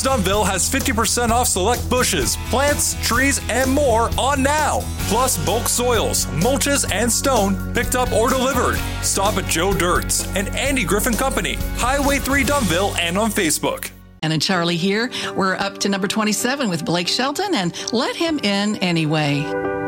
Dunville has 50% off select bushes, plants, trees, and more on now. Plus bulk soils, mulches, and stone picked up or delivered. Stop at Joe Dirt's and Andy Griffin Company, Highway 3 Dunville, and on Facebook. Ann and Charlie here. We're up to number 27 with Blake Shelton and Let Him In Anyway.